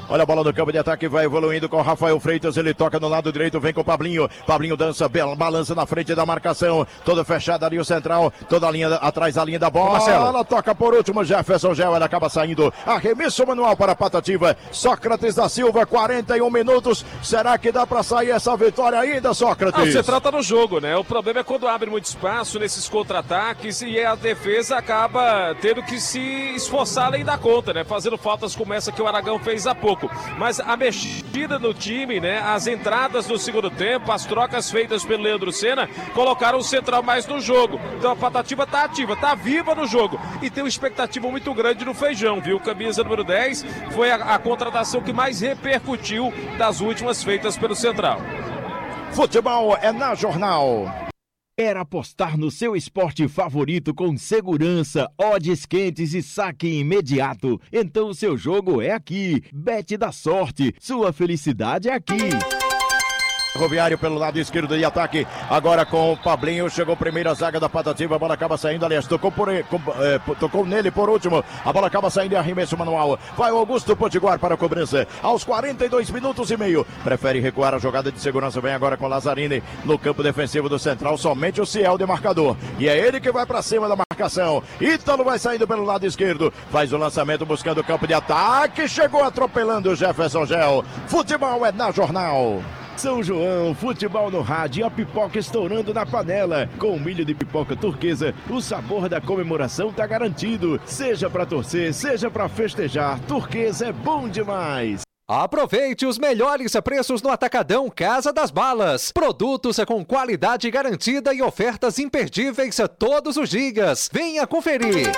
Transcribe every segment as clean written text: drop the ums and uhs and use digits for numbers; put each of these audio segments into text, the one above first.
Olha a bola no campo de ataque, vai evoluindo com o Rafael Freitas, ele toca no lado direito, vem com o Pablinho. Pablinho dança, balança na frente da marcação, toda fechada ali o central, toda a linha, atrás da linha da bola. Ela toca por último, Jefferson Gel, ela acaba saindo. Arremesso manual para a Patativa. Sócrates da Silva, 41 minutos. Será que dá para sair essa vitória ainda, Sócrates? Você trata no jogo, né? O problema é quando abre muito espaço nesses contra-ataques e a defesa acaba tendo que se esforçar além da conta, né? Fazendo faltas como essa que o Aragão fez há pouco. Mas a mexida no time, né? As entradas no segundo tempo, as trocas feitas pelo Leandro Senna, colocaram o central mais no jogo. Então a Patativa tá ativa, tá viva no jogo. E tem uma expectativa muito grande no Feijão, viu? Camisa número 10 foi a contratação que mais repercutiu das últimas feitas pelo central. Futebol é na Jornal. Quer apostar no seu esporte favorito com segurança, odds quentes e saque imediato? Então o seu jogo é aqui. Bet da Sorte. Sua felicidade é aqui. Ferroviário pelo lado esquerdo de ataque, agora com o Pablinho, chegou primeiro a zaga da Patativa, a bola acaba saindo, aliás, tocou nele por último, a bola acaba saindo e arremesso manual, vai o Augusto Potiguar para a cobrança, aos 42 minutos e meio, prefere recuar a jogada de segurança, vem agora com Lazzarini, no campo defensivo do central, somente o Ciel de marcador, e é ele que vai para cima da marcação, Ítalo vai saindo pelo lado esquerdo, faz o lançamento buscando o campo de ataque, chegou atropelando o Jefferson Gel, futebol é na Jornal. São João, futebol no rádio e a pipoca estourando na panela. Com milho de pipoca turquesa, o sabor da comemoração tá garantido. Seja pra torcer, seja pra festejar, turquesa é bom demais. Aproveite os melhores preços no Atacadão Casa das Balas. Produtos com qualidade garantida e ofertas imperdíveis todos os dias. Venha conferir.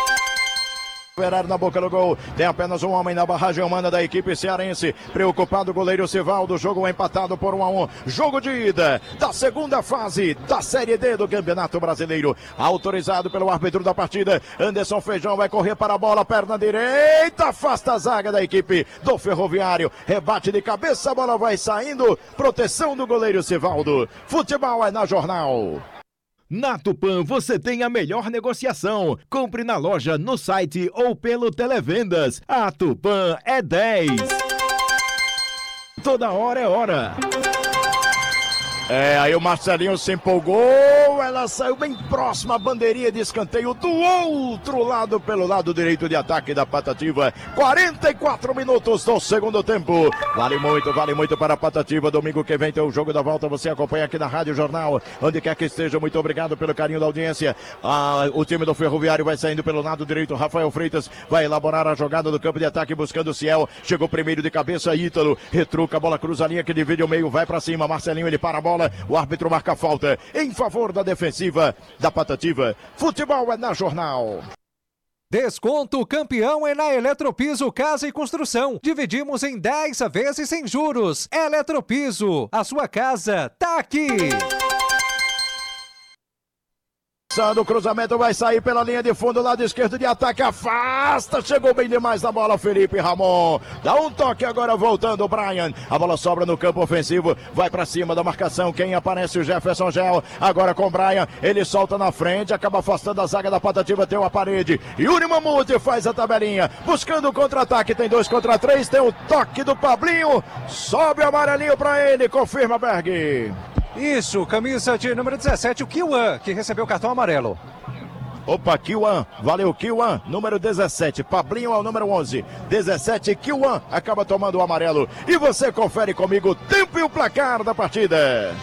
Ferrari na boca do gol, tem apenas um homem na barragem humana da equipe cearense, preocupado o goleiro Sivaldo, jogo empatado por 1-1, jogo de ida da segunda fase da Série D do Campeonato Brasileiro, autorizado pelo árbitro da partida, Anderson Feijão vai correr para a bola, perna direita, afasta a zaga da equipe do Ferroviário, rebate de cabeça, a bola vai saindo, proteção do goleiro Sivaldo, futebol é na Jornal. Na Tupã você tem a melhor negociação. Compre na loja, no site ou pelo Televendas. A Tupã é 10. Toda hora é hora. Aí o Marcelinho se empolgou, ela saiu bem próxima à bandeirinha de escanteio do outro lado, pelo lado direito de ataque da Patativa. 44 minutos do segundo tempo. Vale muito para a Patativa. Domingo que vem tem o jogo da volta, você acompanha aqui na Rádio Jornal, onde quer que esteja. Muito obrigado pelo carinho da audiência. O time do Ferroviário vai saindo pelo lado direito, Rafael Freitas vai elaborar a jogada do campo de ataque buscando o Ciel. Chegou primeiro de cabeça, Ítalo, retruca, a bola cruza a linha que divide o meio, vai para cima, Marcelinho, ele para a bola. O árbitro marca a falta em favor da defensiva da Patativa. Futebol é na Jornal. Desconto campeão é na Eletropiso Casa e Construção. Dividimos em 10 vezes sem juros. Eletropiso, a sua casa tá aqui. O cruzamento vai sair pela linha de fundo, lado esquerdo de ataque, afasta, chegou bem demais na bola, Felipe Ramon, dá um toque agora voltando o Brian, a bola sobra no campo ofensivo, vai pra cima da marcação, quem aparece o Jefferson Gel, agora com o Brian, ele solta na frente, acaba afastando a zaga da Patativa, tem uma parede, Yuri Mamute faz a tabelinha, buscando o contra-ataque, tem 2 contra 3, tem o toque do Pablinho, sobe o amarelinho pra ele, confirma Berg. Isso, camisa de número 17, o Kiwan, que recebeu o cartão amarelo. Opa, Kiwan, valeu Kiwan, número 17, Pablinho é o número 11, 17, Kiwan acaba tomando o amarelo. E você confere comigo o tempo e o placar da partida.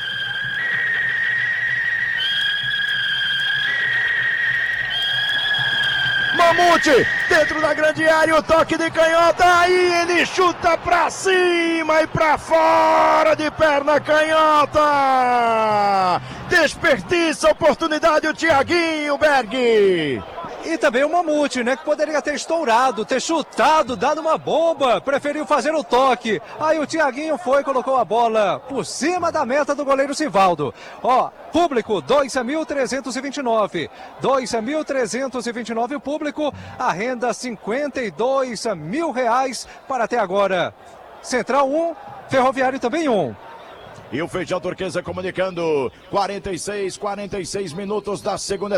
Mamute, dentro da grande área, o toque de canhota, aí ele chuta pra cima e pra fora de perna canhota. Desperdiça a oportunidade o Thiaguinho Berg. E também o Mamute, né, que poderia ter estourado, ter chutado, dado uma bomba, preferiu fazer o toque. Aí o Thiaguinho foi, colocou a bola por cima da meta do goleiro Sivaldo. Ó, público, 2.329. 2.329 o público, a renda 52 mil reais para até agora. Central 1, Ferroviário também 1. E o Feijão Turquesa comunicando, 46 minutos da segunda